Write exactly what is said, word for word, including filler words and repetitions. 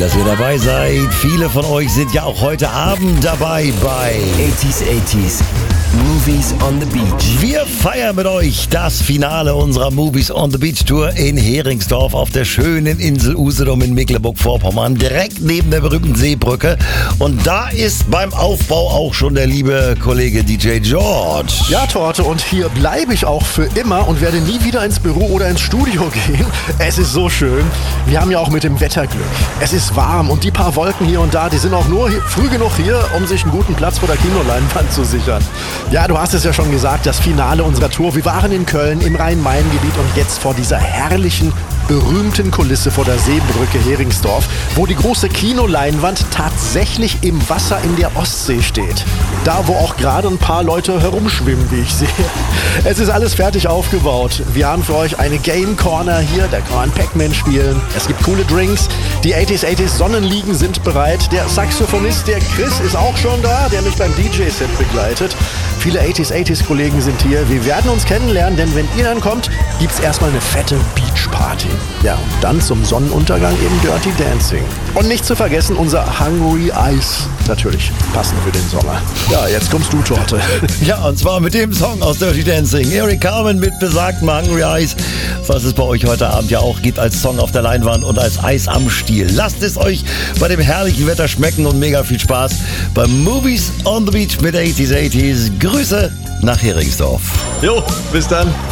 dass ihr dabei seid. Viele von euch sind ja auch heute Abend dabei bei eighties, eighties, Movies on the Beach. Wir feiern mit euch das Finale unserer Movies on the Beach Tour in Heringsdorf auf der schönen Insel Usedom in Mecklenburg-Vorpommern, direkt neben der berühmten Seebrücke. Und da ist beim Aufbau auch schon der liebe Kollege D J George. Ja, Torte, und hier bleibe ich auch für immer und werde nie wieder ins Büro oder ins Studio gehen. Es ist so schön. Wir haben ja auch mit dem Wetter Glück. Es ist warm und die paar Wolken hier und da, die sind auch nur hier, früh genug hier, um sich einen guten Platz vor der Kinoleinwand zu sichern. Ja, du hast es ja schon gesagt, das Finale unserer Tour. Wir waren in Köln im Rhein-Main-Gebiet und jetzt vor dieser herrlichen, berühmten Kulisse vor der Seebrücke Heringsdorf, wo die große Kinoleinwand tatsächlich im Wasser in der Ostsee steht. Da, wo auch gerade ein paar Leute herumschwimmen, wie ich sehe. Es ist alles fertig aufgebaut. Wir haben für euch eine Game Corner hier, da kann man Pac-Man spielen. Es gibt coole Drinks. Die eighties, eighties Sonnenliegen sind bereit. Der Saxophonist, der Chris, ist auch schon da, der mich beim D J-Set begleitet. Viele eighties, eighties Kollegen sind hier. Wir werden uns kennenlernen, denn wenn ihr dann kommt, gibt's erstmal eine fette Beachparty. Ja, und dann zum Sonnenuntergang eben Dirty Dancing. Und nicht zu vergessen unser Hungry Eyes. Natürlich, passend für den Sommer. Ja, jetzt kommst du, Torte. Ja, und zwar mit dem Song aus Dirty Dancing. Eric Carmen mit besagtem Hungry Eyes, was es bei euch heute Abend ja auch gibt als Song auf der Leinwand und als Eis am Stiel. Lasst es euch bei dem herrlichen Wetter schmecken und mega viel Spaß beim Movies on the Beach mit eighties, eighties. Grüße nach Heringsdorf. Jo, bis dann.